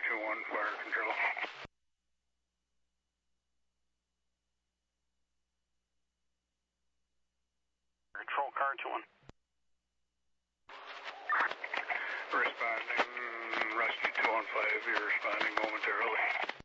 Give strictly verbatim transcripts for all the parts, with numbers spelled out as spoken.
two one, fire control. Control car two one. Responding, rescue two one five, you're responding momentarily.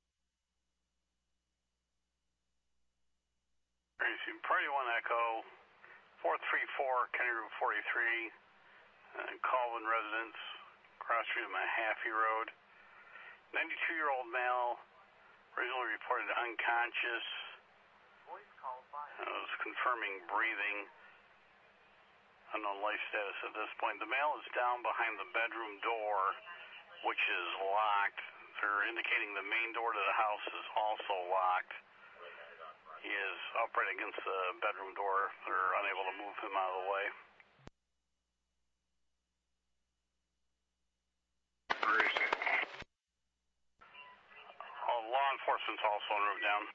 Priority one Echo, four three four, County Route forty-three, uh, Colvin residence, cross street of Mahaffey Road. ninety-two-year-old male, originally reported unconscious. Uh, was confirming breathing. Unknown life status at this point. The male is down behind the bedroom door, which is locked. They're indicating the main door to the house is also locked. He is upright against the bedroom door. They're unable to move him out of the way. All law enforcement's also en route down.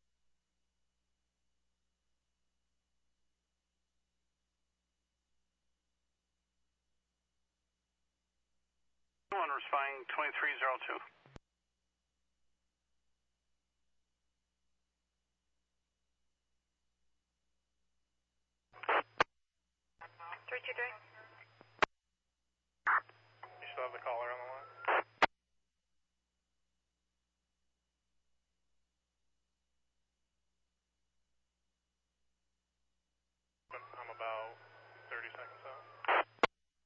One responding twenty-three oh two. three two three.